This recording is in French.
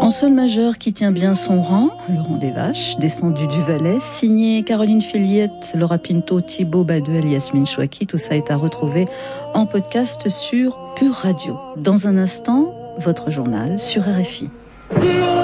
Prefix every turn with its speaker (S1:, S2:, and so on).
S1: En sol majeur qui tient bien son rang, le rang des vaches, descendu du Valais, signé Caroline Filliette, Laura Pinto, Thibaut Baduel, Yasmine Chouaki. Tout ça est à retrouver en podcast sur Pure Radio. Dans un instant, votre journal sur RFI.